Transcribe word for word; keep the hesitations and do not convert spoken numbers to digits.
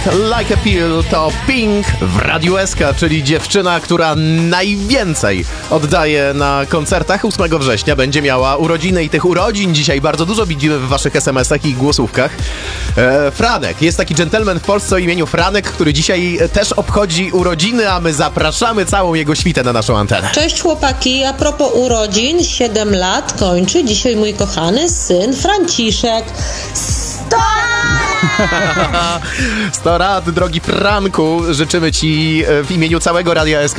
Like a Pill to Pink w Radiu S K, czyli dziewczyna, która najwięcej oddaje na koncertach. ósmego września będzie miała urodziny i tych urodzin dzisiaj bardzo dużo widzimy w waszych es em esach i głosówkach. E, Franek, jest taki dżentelmen w Polsce o imieniu Franek, który dzisiaj też obchodzi urodziny, a my zapraszamy całą jego świtę na naszą antenę. Cześć chłopaki, a propos urodzin, siedem lat kończy dzisiaj mój kochany syn Franciszek. sto sto lat, drogi Franku, życzymy ci w imieniu całego Radia S K